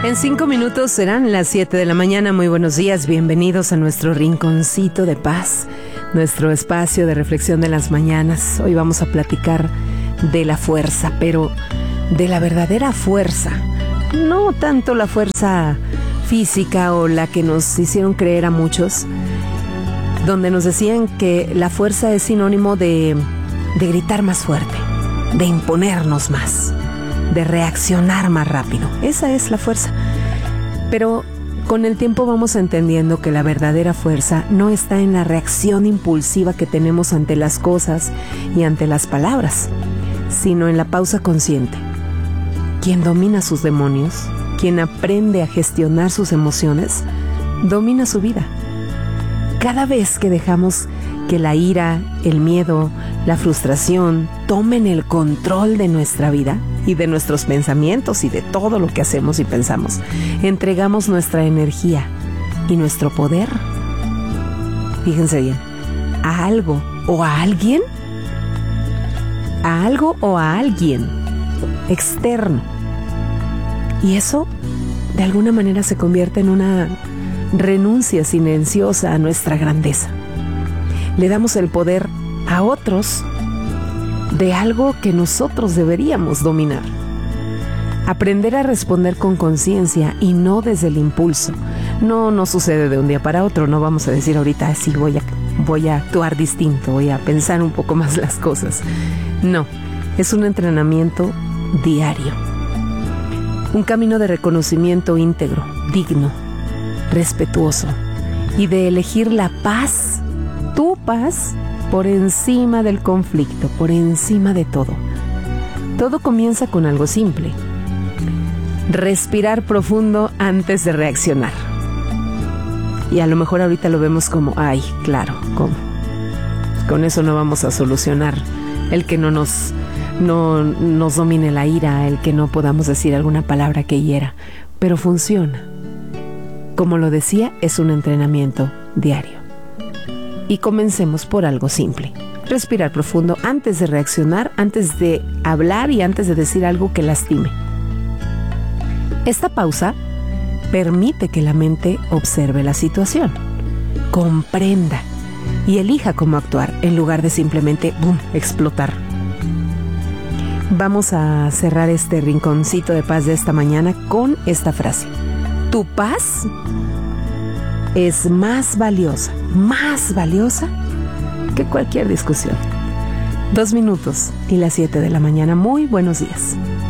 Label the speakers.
Speaker 1: En 5 minutos serán las 7 de la mañana. Muy buenos días, bienvenidos a nuestro rinconcito de paz, nuestro espacio de reflexión de las mañanas. Hoy vamos a platicar de la fuerza, pero de la verdadera fuerza. No tanto la fuerza física o la que nos hicieron creer a muchos, donde nos decían que la fuerza es sinónimo de gritar más fuerte, de imponernos más, de reaccionar más rápido. Esa es la fuerza. Pero con el tiempo vamos entendiendo que la verdadera fuerza no está en la reacción impulsiva que tenemos ante las cosas y ante las palabras, sino en la pausa consciente. Quien domina sus demonios, quien aprende a gestionar sus emociones, domina su vida. Cada vez que dejamos que la ira, el miedo, la frustración tomen el control de nuestra vida y de nuestros pensamientos y de todo lo que hacemos y pensamos, entregamos nuestra energía y nuestro poder, fíjense bien, a algo o a alguien, externo. Y eso, de alguna manera, se convierte en una renuncia silenciosa a nuestra grandeza. Le damos el poder a otros de algo que nosotros deberíamos dominar. Aprender a responder con conciencia y no desde el impulso. No sucede de un día para otro. No vamos a decir ahorita, sí, voy a actuar distinto, voy a pensar un poco más las cosas. No, es un entrenamiento diario. Un camino de reconocimiento íntegro, digno, respetuoso y de elegir la paz, tu paz, por encima del conflicto, por encima de todo. Todo comienza con algo simple: respirar profundo antes de reaccionar. Y a lo mejor ahorita lo vemos como, ay, claro, ¿cómo? Con eso no vamos a solucionar el que no nos domine la ira, el que no podamos decir alguna palabra que hiera, pero funciona. Como lo decía, es un entrenamiento diario. Y comencemos por algo simple: respirar profundo antes de reaccionar, antes de hablar y antes de decir algo que lastime. Esta pausa permite que la mente observe la situación, comprenda y elija cómo actuar en lugar de simplemente ¡bum!, explotar. Vamos a cerrar este rinconcito de paz de esta mañana con esta frase: tu paz es más valiosa que cualquier discusión. 2 minutos y las 7 de la mañana. Muy buenos días.